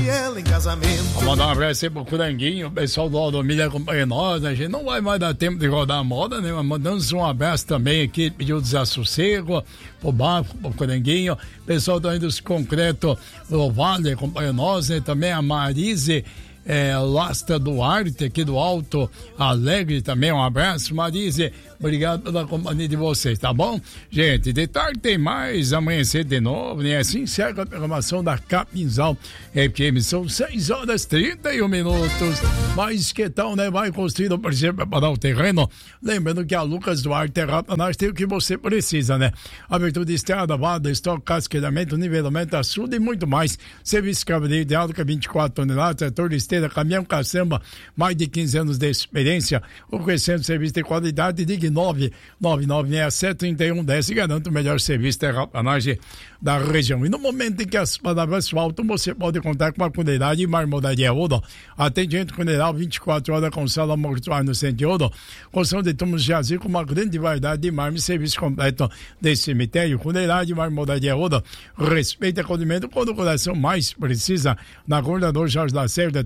pedi ela em casamento. Vou mandar um abraço aí pro Curanguinho, o pessoal do Aldomilha acompanha nós. A gente não vai mais dar tempo de rodar a moda, né? Mas mandamos um abraço também aqui, pediu desassossego, pro Banco, pro Curanguinho. O pessoal do Indústria Concreto do Vale acompanha nós, né? Também a Marise Lasta Duarte, aqui do Alto Alegre também, um abraço, Marise, obrigado pela companhia de vocês, tá bom? Gente, de tarde tem mais, amanhecer de novo, né? Assim encerra a programação da Capinzal FM, são 6h31, mas que tal, né? Vai construindo para você preparar o terreno, lembrando que a Lucas Duarte Terraplanas tem o que você precisa, né? Abertura de estrada, vada, estoque, casqueamento, nivelamento, açude e muito mais, serviço de cabeleireiro de alta, 24 toneladas, setor de esteira, caminhão, caçamba, mais de 15 anos de experiência, oferecendo serviço de qualidade. Ligue 99967-3110 e garanta o melhor serviço de terraplanagem da região. E no momento em que as palavras faltam, você pode contar com a Cuneiragem e Marmoraria Ouro. Atendimento Cuneral 24 horas com sala mortuária no Centro de Ouro. Construção de túmulos de asilo com uma grande variedade de mármore e serviço completo de cemitério. Cuneiragem e Marmoraria Ouro. Respeito e acolhimento quando o coração mais precisa. Na Governador Jorge Lacerda,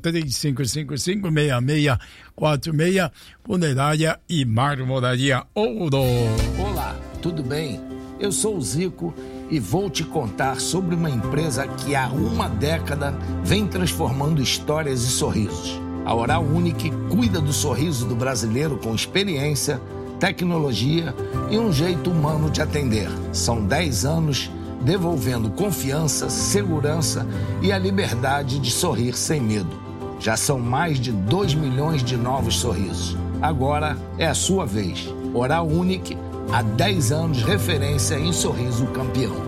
3555-6646, Funerária e Marmoraria Ouro. Olá, tudo bem? Eu sou o Zico e vou te contar sobre uma empresa que há uma década vem transformando histórias e sorrisos. A Oral Unique cuida do sorriso do brasileiro com experiência, tecnologia e um jeito humano de atender. São 10 anos devolvendo confiança, segurança e a liberdade de sorrir sem medo. Já são mais de 2 milhões de novos sorrisos. Agora é a sua vez. Oral Unique, há 10 anos, referência em sorriso campeão.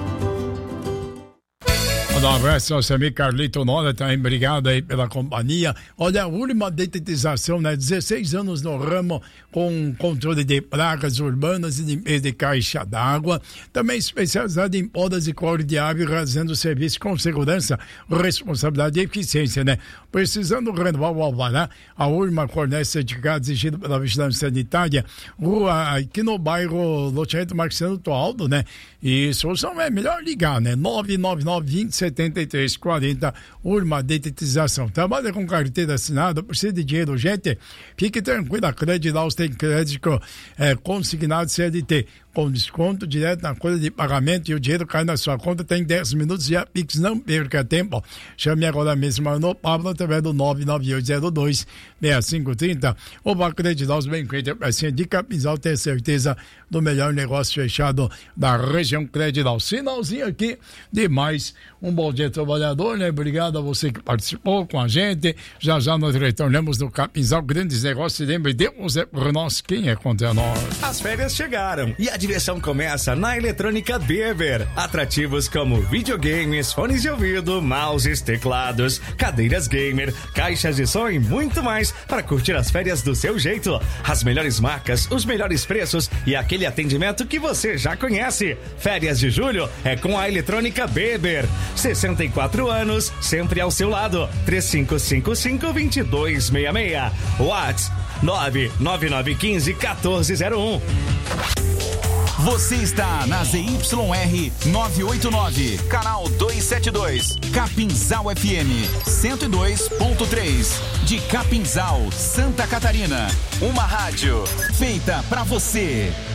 Um abraço ao seu amigo Carlito Nora, também obrigado aí pela companhia. Olha, a última detetização, né? 16 anos no ramo com controle de pragas urbanas e limpeza de caixa d'água. Também especializado em podas e cloro de ave, realizando serviço com segurança, responsabilidade e eficiência, né? Precisando renovar o alvará, a última fornece certificado exigido pela Vigilância Sanitária, rua aqui no bairro Loteamento Marciano Toaldo, né? E solução é melhor ligar, né? 999-20-73-40, Urma Detetização. Trabalha com carteira assinada, precisa de dinheiro urgente? Fique tranquilo, a Credilaus tem crédito consignado CLT, com desconto direto na conta de pagamento e o dinheiro cai na sua conta, tem 10 minutos e a Pix, não perca tempo. Chame agora mesmo no Pablo através do 99802-6530 ou vá Credilaus bem feito para ser de Capinzal, ter certeza do melhor negócio fechado da região Credilaus. Sinalzinho aqui de mais um bom dia trabalhador, né? Obrigado a você que participou com a gente. Já nós retornamos no Capinzal, grandes negócios. Lembre, Deus é por nós, quem é contra nós? As férias chegaram e a diversão começa na Eletrônica Beber. Atrativos como videogames, fones de ouvido, mouses, teclados, cadeiras gamer, caixas de som e muito mais para curtir as férias do seu jeito. As melhores marcas, os melhores preços e aquele atendimento que você já conhece. Férias de julho é com a Eletrônica Beber. 64 anos, sempre ao seu lado. 3555-2266. WhatsApp 99915-1401. Você está na ZYR 989, canal 272, Capinzal FM 102.3, de Capinzal, Santa Catarina. Uma rádio feita pra você.